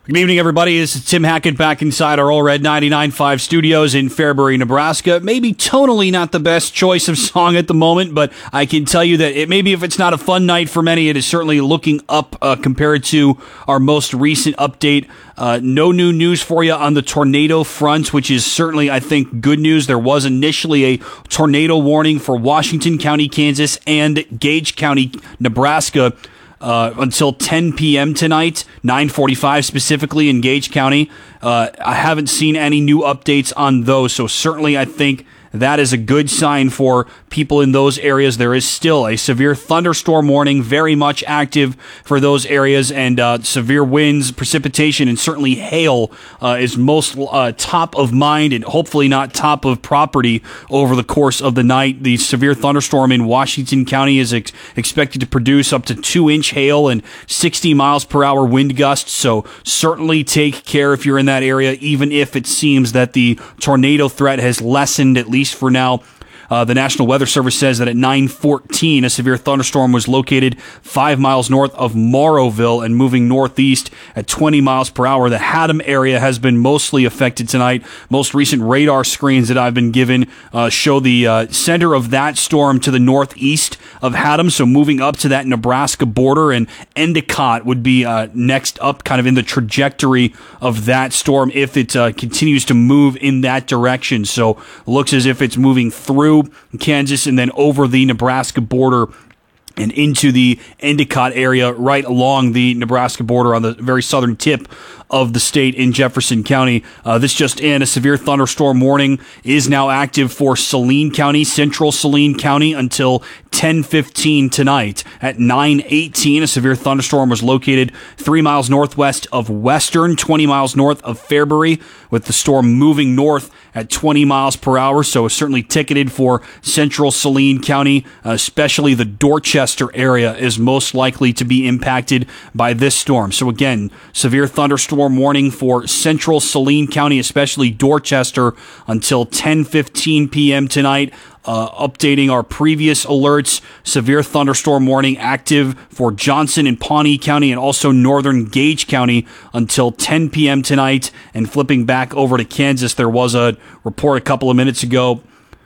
Good evening, everybody. This is Tim Hackett back inside our All Red 99.5 studios in Fairbury, Nebraska. Maybe tonally not the best choice of song at the moment, but I can tell you that maybe if it's not a fun night for many, it is certainly looking up compared to our most recent update. No new news for you on the tornado front, which is certainly, I think, good news. There was initially a tornado warning for Washington County, Kansas, and Gage County, Nebraska, until 10 p.m. tonight, 9:45 specifically in Gage County. I haven't seen any new updates on those, so certainly I think that is a good sign for people in those areas. There is still a severe thunderstorm warning, very much active for those areas, and severe winds, precipitation, and certainly hail is most top of mind and hopefully not top of property over the course of the night. The severe thunderstorm in Washington County is expected to produce up to 2-inch hail and 60 miles per hour wind gusts, so certainly take care if you're in that area, even if it seems that the tornado threat has lessened, at least for now. The National Weather Service says that at 9:14, a severe thunderstorm was located 5 miles north of Morrowville and moving northeast at 20 miles per hour. The Haddam area has been mostly affected tonight. Most recent radar screens that I've been given show the center of that storm to the northeast of Haddam, so moving up to that Nebraska border, and Endicott would be next up kind of in the trajectory of that storm if it continues to move in that direction. So looks as if it's moving through Kansas and then over the Nebraska border and into the Endicott area right along the Nebraska border on the very southern tip of the state in Jefferson County. This just in, a severe thunderstorm warning is now active for Saline County, central Saline County, until 10:15 tonight. At 9:18, a severe thunderstorm was located 3 miles northwest of Western, 20 miles north of Fairbury, with the storm moving north at 20 miles per hour, so certainly ticketed for central Saline County, especially the Dorchester area is most likely to be impacted by this storm. So again, severe thunderstorm warning for central Saline County, especially Dorchester, until 10:15 p.m. tonight. Updating our previous alerts, severe thunderstorm warning active for Johnson and Pawnee County and also northern Gage County until 10 p.m. tonight. And flipping back over to Kansas, there was a report a couple of minutes ago,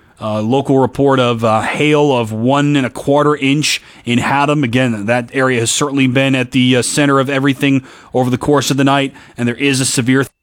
local report of hail of 1 1/4 inch in Haddam. Again, that area has certainly been at the center of everything over the course of the night, and there is a severe